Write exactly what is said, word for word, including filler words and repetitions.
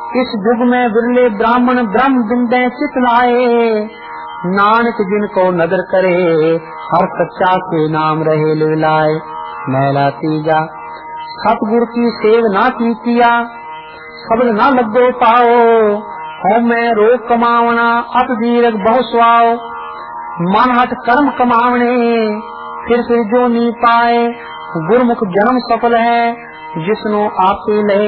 इस युग में बिरले ब्राह्मण ब्रह्म बिंदे चित लाए। नानक जिनको नदर करे हर सच्चा के नाम रहे लिलाए। मैला तीजा सतगुरु की सेव ना की किया शब्द ना लगो पाओ। हो मैं रोग कमावना अत दीर्घ बहु स्वाओ। मन हट कर्म कमावने फिर से जो नी पाए। गुरमुख जन्म सफल है जिसनो आपे लहे